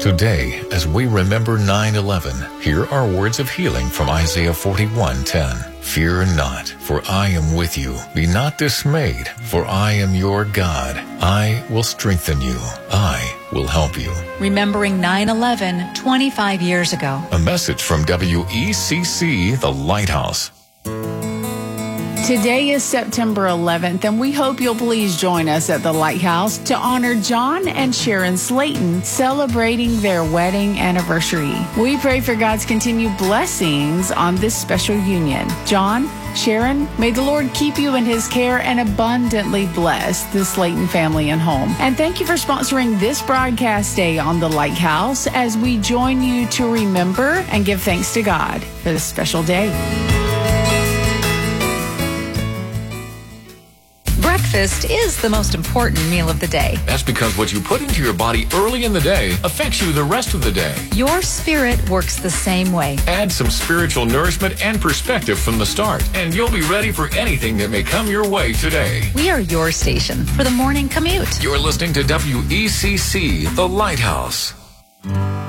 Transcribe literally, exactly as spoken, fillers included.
Today, as we remember nine eleven, here are words of healing from Isaiah forty-one ten. Fear not, for I am with you. Be not dismayed, for I am your God. I will strengthen you. I will help you. Remembering nine eleven, twenty-five years ago. A message from W E C C, The Lighthouse. Today is September eleventh, and we hope you'll please join us at the Lighthouse to honor John and Sharon Slayton celebrating their wedding anniversary. We pray for God's continued blessings on this special union. John, Sharon, may the Lord keep you in his care and abundantly bless the Slayton family and home. And thank you for sponsoring this broadcast day on the Lighthouse as we join you to remember and give thanks to God for this special day. Breakfast is the most important meal of the day. That's because what you put into your body early in the day affects you the rest of the day. Your spirit works the same way. Add some spiritual nourishment and perspective from the start, and you'll be ready for anything that may come your way today. We are your station for the morning commute. You're listening to W E C C, The Lighthouse.